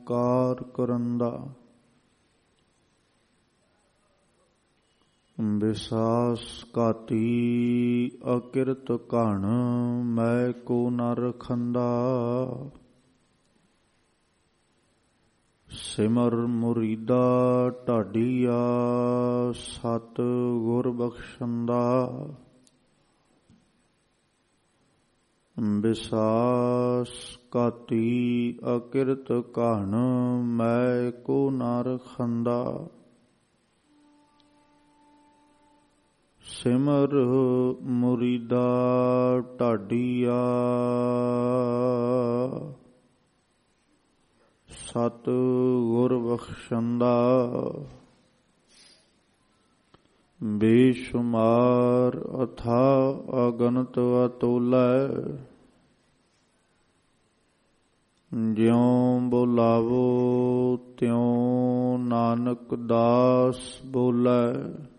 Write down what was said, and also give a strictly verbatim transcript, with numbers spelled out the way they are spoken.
ਓਂਕਾਰ ਕਰੰਦਾ। ਵਿਸਾਸ ਘਾਤੀ ਅਕਿਰਤ ਘਣ ਮੈਂ ਕੋ ਨ ਰਖੰਦਾ। ਸਿਮਰ ਮੁਰੀਦਾ ਢਾਡੀਆ ਸਤ ਗੁਰ ਬਖਸ਼ੰਦਾ। ਵਿਸਾਸ ਘਾਤੀ ਅਕਿਰਤ ਘਣ ਮੈਂ ਕੋ ਨ ਰਖੰਦਾ। ਸਿਮਰ ਮੁਰੀਦਾ ਢਾਡੀਆ ਸਤ ਗੁਰ ਬਖਸ਼ੰਦਾ। ਬੇਸ਼ੁਮਾਰ ਅਥਾਹ ਅਗਨਤ ਅਤੁਲੈ। ਜਿਉ ਬੁਲਾਵੋ ਤਿਉ ਨਾਨਕ ਦਾਸ ਬੋਲੇ।